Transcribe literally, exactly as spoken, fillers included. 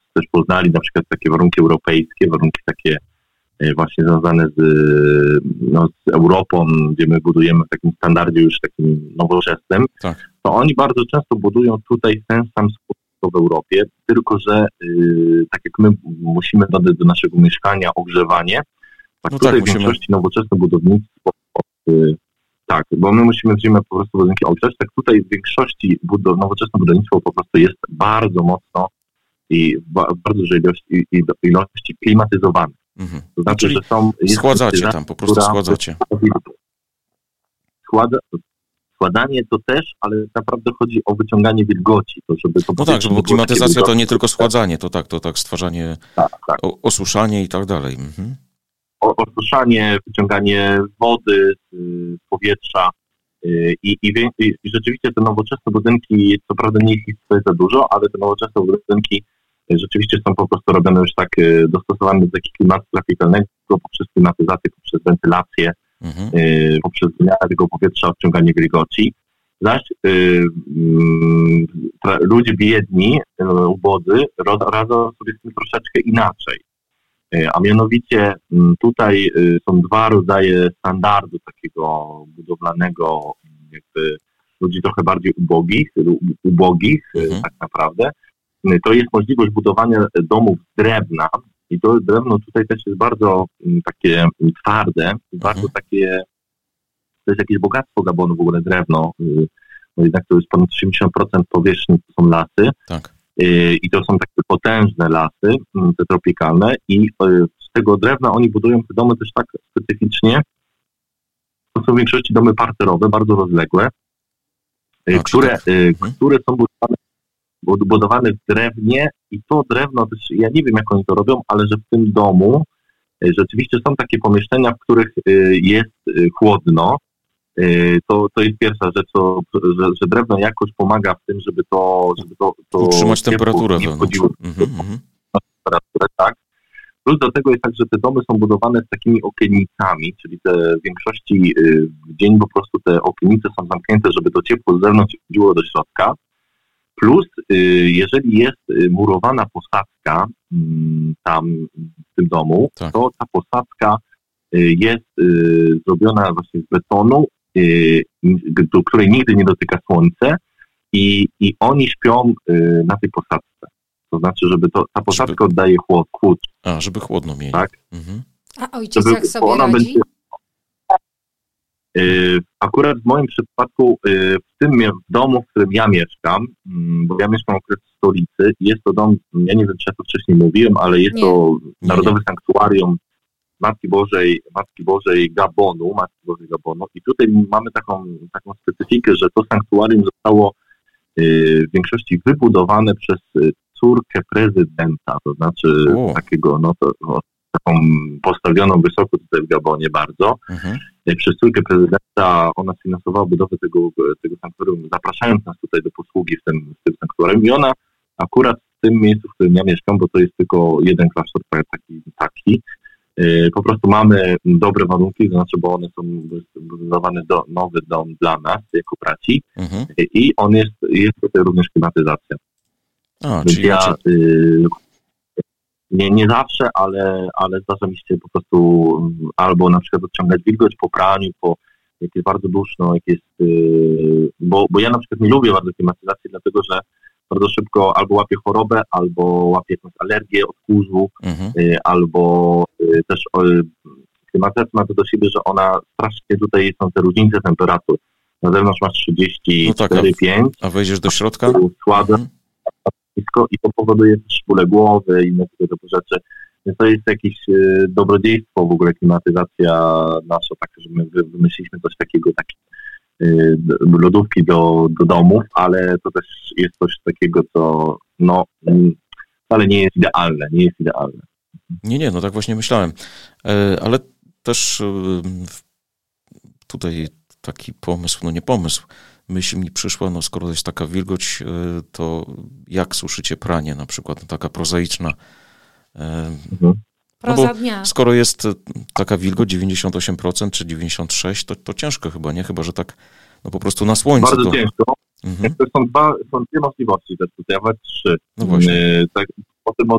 też poznali na przykład takie warunki europejskie, warunki takie właśnie związane z, no, z Europą, gdzie my budujemy w takim standardzie już takim nowoczesnym, tak. to oni bardzo często budują tutaj ten sam sposób w Europie, tylko że yy, tak jak my musimy dodać do naszego mieszkania ogrzewanie, tak no tutaj tak, w musimy... większości nowoczesne budownictwo, yy, tak, bo my musimy w zimę po prostu budynki ogrzać, tak tutaj w większości budow- nowoczesne budownictwo po prostu jest bardzo mocno i w bardzo dużej ilości, ilości klimatyzowane. Mhm. To znaczy, czyli że są... schładzacie tam, po prostu schładzacie. Schłada, schładanie to też, ale naprawdę chodzi o wyciąganie wilgoci. To żeby to no tak, bo klimatyzacja to nie tylko wilgoci. schładzanie, to tak, to tak stwarzanie, tak, tak. O, osuszanie i tak dalej. Mhm. O, osuszanie, wyciąganie wody z y, powietrza y, i, i, i, i rzeczywiście te nowoczesne budynki, co prawda nie jest tutaj za dużo, ale te nowoczesne budynki rzeczywiście są po prostu robione już tak dostosowane do takiego klimatu trafikalnego poprzez klimatyzację, poprzez wentylację, mhm. y, poprzez zmianę tego powietrza, odciąganie wilgoci. Zaś y, y, tra, ludzie biedni, y, ubodzy radzą sobie z tym troszeczkę inaczej. Y, a mianowicie y, tutaj y, są dwa rodzaje standardu takiego budowlanego, jakby ludzi trochę bardziej ubogich, ubogich mhm. y, tak naprawdę. To jest możliwość budowania domów z drewna i to drewno tutaj też jest bardzo takie twarde, mhm. bardzo takie, to jest jakieś bogactwo Gabonu w ogóle drewno, bo jednak to jest ponad osiemdziesiąt procent powierzchni to są lasy tak. i to są takie potężne lasy, te tropikalne i z tego drewna oni budują te domy też tak specyficznie, to są w większości domy parterowe, bardzo rozległe, no, które, tak. mhm. które są budowane budowane w drewnie i to drewno też, ja nie wiem jak oni to robią, ale że w tym domu rzeczywiście są takie pomieszczenia, w których jest chłodno. To, to jest pierwsza rzecz, to, że, że drewno jakoś pomaga w tym, żeby to... Żeby to, to utrzymać temperaturę wewnątrz. Mm-hmm. Temperaturę, tak. Plus do tego jest tak, że te domy są budowane z takimi okienicami, czyli te w większości w dzień po prostu te okienice są zamknięte, żeby to ciepło z zewnątrz wchodziło do środka. Plus, jeżeli jest murowana posadzka tam w tym domu, tak. to ta posadzka jest zrobiona właśnie z betonu, do której nigdy nie dotyka słońce i, i oni śpią na tej posadzce. To znaczy, żeby to, ta posadzka żeby... oddaje chłod, chłód. A, żeby chłodno mieli. Tak? Mhm. A ojciec żeby, jak sobie radzi? Będzie... Akurat w moim przypadku, w tym domu, w którym ja mieszkam, bo ja mieszkam akurat w stolicy, jest to dom, ja nie wiem, czy ja to wcześniej mówiłem, ale jest nie. to Narodowe nie. Sanktuarium Matki Bożej, Matki Bożej Gabonu, Matki Bożej Gabonu i tutaj mamy taką, taką specyfikę, że to sanktuarium zostało w większości wybudowane przez córkę prezydenta, to znaczy o. takiego, no to no, taką postawioną wysoko tutaj w Gabonie bardzo. Mhm. Przez córkę prezydenta ona sfinansowała budowę tego, tego sanktuarium, zapraszając nas tutaj do posługi w tym, w tym sanktuarium i ona akurat w tym miejscu, w którym ja mieszkam, bo to jest tylko jeden klasztor taki, taki po prostu mamy dobre warunki, to znaczy, bo one są zbudowane do, nowy dom dla nas jako braci mhm. i on jest, jest tutaj również klimatyzacja. A, czyli ja, znaczy... y, nie, nie zawsze, ale, ale zdarza mi się po prostu albo na przykład odciągać wilgoć po praniu, po jak jest bardzo duszno, jak jest, y, bo, bo ja na przykład nie lubię bardzo klimatyzacji, dlatego że bardzo szybko albo łapię chorobę, albo łapię jakąś alergię od kurzu, mhm. y, albo y, też y, klimatyzacja ma to do siebie, że ona strasznie tutaj są te różnice temperatur. Na zewnątrz masz trzydzieści cztery pięć, no tak, a, a wejdziesz do środka? Słabe, mhm. i to powoduje też bóle głowy i inne tego typu rzeczy. Więc to jest jakieś y, dobrodziejstwo w ogóle klimatyzacja nasza, tak, że my wymyśliliśmy coś takiego, takie y, lodówki do, do domów, ale to też jest coś takiego, co no wcale nie jest idealne, nie jest idealne. Nie, nie, no tak właśnie myślałem. E, ale też e, tutaj taki pomysł, no nie pomysł, myśl mi przyszła, no skoro jest taka wilgoć, to jak suszycie pranie na przykład, taka prozaiczna. Mhm. No bo skoro jest taka wilgoć dziewięćdziesiąt osiem procent czy dziewięćdziesiąt sześć procent, to, to ciężko chyba, nie? Chyba, że tak no po prostu na słońcu. Bardzo to... ciężko. Mhm. To są, dwa, są dwie możliwości też tutaj, a nawet trzy. No właśnie. Tak, po tym